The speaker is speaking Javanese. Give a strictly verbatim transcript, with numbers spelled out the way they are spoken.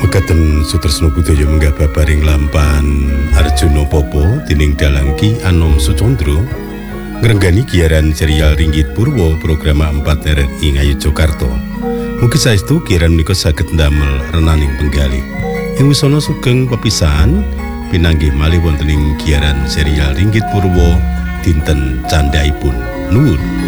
Mekaten Sutresna Budaya menggah babaring lampan Arjuna Popo dening Dalang Ki Anom Sucondro ngrenggani giaran serial Ringgit Purwo program empat R R I Ngayogyakarta. Mugi saestu giaran menika saged ndamel renaning penggalih. Ing wisana sugeng pepisahan pinanggih malih wonten ing giaran serial Ringgit Purwo dinten candhaipun. Nuwun.